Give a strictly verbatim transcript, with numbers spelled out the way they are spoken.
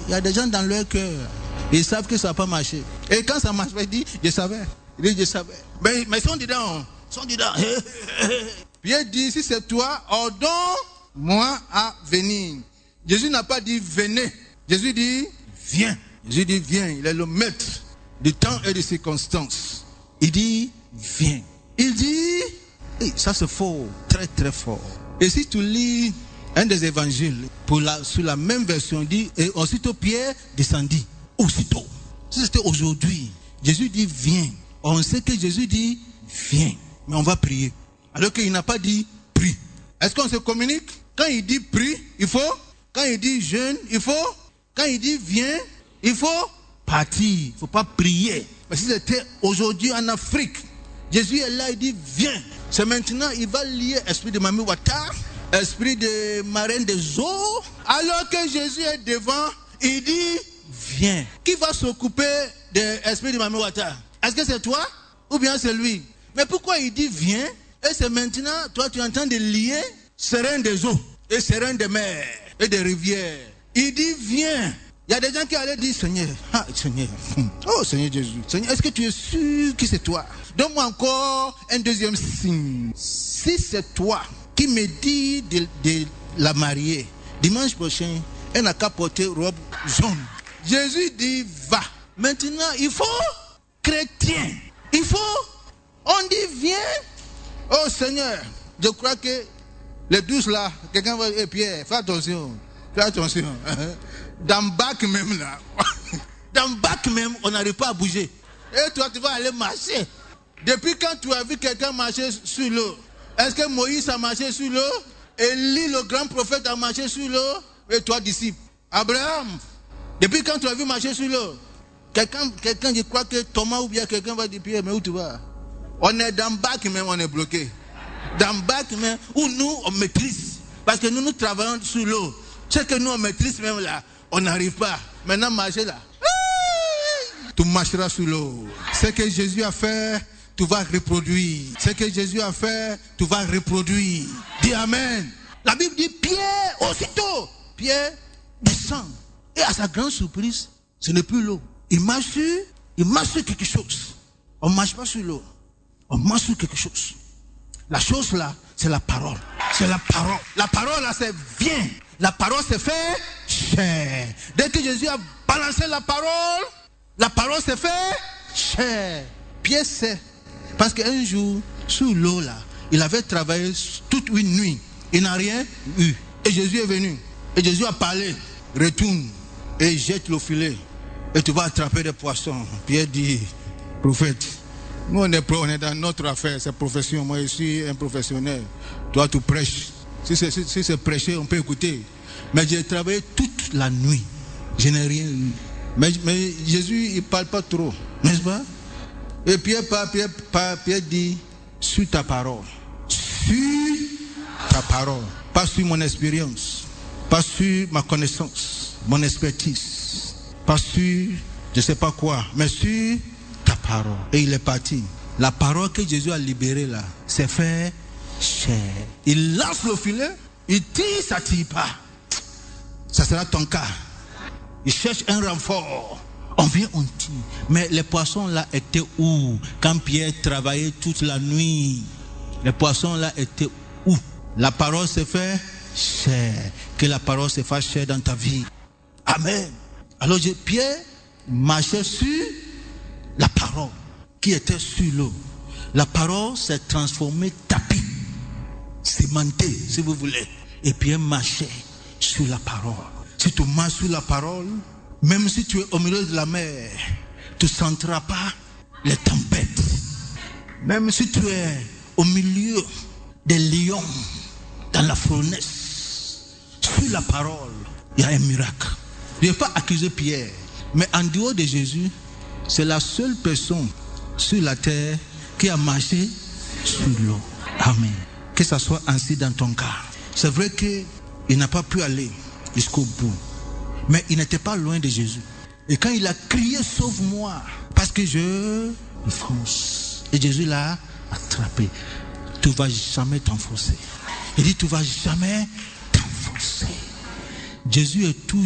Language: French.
Il y a des gens dans leur cœur, ils savent que ça va pas marcher. Et quand ça marche, il dit, je savais. Il dit, je savais. Mais, mais ils sont dedans. Ils sont dedans. Pierre dit, si c'est toi, ordonne-moi à venir. Jésus n'a pas dit, venez. Jésus dit, viens. Jésus dit, viens. Il est le maître du temps et des circonstances. Il dit, viens. Il dit, et ça c'est fort, très très fort. Et si tu lis un des évangiles, pour la, sur la même version, il dit, et aussitôt Pierre descendit. Aussitôt. Si c'était aujourd'hui, Jésus dit, viens. On sait que Jésus dit, viens. Mais on va prier. Alors qu'il n'a pas dit, prie. Est-ce qu'on se communique? Quand il dit prie, il faut. Quand il dit jeûne, il faut. Quand il dit viens, il faut partir. Il ne faut pas prier. Mais si c'était aujourd'hui en Afrique, Jésus est là, il dit viens. C'est maintenant, il va lier esprit de Mami Wata, esprit de marraine des eaux. Alors que Jésus est devant, il dit viens. Qui va s'occuper de l'esprit de Mami Wata? Est-ce que c'est toi ou bien c'est lui? Mais pourquoi il dit viens? Et c'est maintenant, toi tu es en train de lier serein des eaux et serein des mers et des rivières. Il dit viens. Il y a des gens qui allaient dire Seigneur, ah Seigneur, oh Seigneur Jésus, Seigneur, est-ce que tu es sûr que c'est toi? Donne-moi encore un deuxième signe. Si c'est toi qui me dis de, de la marier, dimanche prochain, elle n'a qu'à porter robe jaune. Jésus dit va. Maintenant, il faut chrétien. Il faut, on dit viens. Oh Seigneur, je crois que les douze là, quelqu'un va dire Pierre, fais attention, fais attention. Dans le bac même là, dans le bac même, on n'arrive pas à bouger. Et toi, tu vas aller marcher. Depuis quand tu as vu quelqu'un marcher sur l'eau? Est-ce que Moïse a marché sur l'eau? Élie, le grand prophète, a marché sur l'eau? Et toi, disciple? Abraham, depuis quand tu as vu marcher sur l'eau? Quelqu'un, quelqu'un, je crois que Thomas ou bien quelqu'un va dire Pierre, mais où tu vas? On est dans le bac même, on est bloqué. Dans le bac même, où nous, on maîtrise. Parce que nous, nous travaillons sur l'eau. C'est que nous, on maîtrise même là. On n'arrive pas. Maintenant, marcher là. Tu marcheras sur l'eau. Ce que Jésus a fait, tu vas reproduire. Ce que Jésus a fait, tu vas reproduire. Dis Amen. La Bible dit Pierre, aussitôt. Pierre descend. Et à sa grande surprise, ce n'est plus l'eau. Il marche sur, il marche sur quelque chose. On ne marche pas sur l'eau. On marche sur quelque chose. La chose là, c'est la parole. C'est la parole. La parole là, c'est viens. La parole s'est fait chair. Dès que Jésus a balancé la parole, la parole s'est fait chair. Pierre sait. Parce qu'un jour, sous l'eau là, il avait travaillé toute une nuit. Il n'a rien eu. Et Jésus est venu. Et Jésus a parlé. Retourne et jette le filet. Et tu vas attraper des poissons. Pierre dit, prophète, nous on est, on est dans notre affaire, c'est profession. Moi je suis un professionnel. Toi tu prêches. Si c'est, si, si c'est prêcher, on peut écouter. Mais j'ai travaillé toute la nuit. Je n'ai rien eu. Mais, mais Jésus, il ne parle pas trop. N'est-ce pas? Et Pierre, Pierre, Pierre, Pierre dit, sur ta parole. Sur ta parole. Pas sur mon expérience. Pas sur ma connaissance. Mon expertise. Pas sur je ne sais pas quoi. Mais sur ta parole. Et il est parti. La parole que Jésus a libérée là, c'est fait chair. Il lance le filet, il tire, ça ne tire pas. Ça sera ton cas. Il cherche un renfort. On vient, on tire. Mais les poissons là étaient où? Quand Pierre travaillait toute la nuit, les poissons là étaient où? La parole s'est fait chair. Que la parole se fasse chair dans ta vie. Amen. Alors Pierre marchait sur la parole qui était sur l'eau. La parole s'est transformée tapis. Cimenté, si vous voulez. Et Pierre marchait sur la parole. Si tu marches sur la parole, même si tu es au milieu de la mer, tu ne sentiras pas les tempêtes. Même si tu es au milieu des lions, dans la fournaise, sur la parole, il y a un miracle. Je ne vais pas accuser Pierre, mais en dehors de Jésus, c'est la seule personne sur la terre qui a marché sur l'eau. Amen. Que ça soit ainsi dans ton cas. C'est vrai qu'il n'a pas pu aller jusqu'au bout. Mais il n'était pas loin de Jésus. Et quand il a crié, sauve-moi, parce que je m'enfonce. Et Jésus l'a attrapé. Tu ne vas jamais t'enfoncer. Il dit, tu ne vas jamais t'enfoncer. Jésus est tout